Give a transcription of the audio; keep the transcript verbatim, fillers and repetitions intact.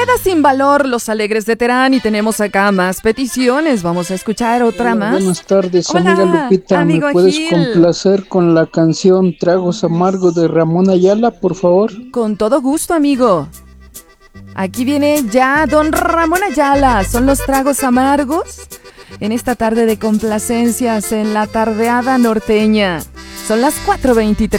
queda sin valor Los Alegres de Terán y tenemos acá más peticiones. Vamos a escuchar otra Hola, más. buenas tardes, Hola, amiga Lupita. amigo ¿Me puedes Gil. complacer con la canción Tragos Amargos de Ramón Ayala, por favor? Con todo gusto, amigo. Aquí viene ya don Ramón Ayala. Son los tragos amargos en esta tarde de complacencias en la tardeada norteña. Son las cuatro veintitrés.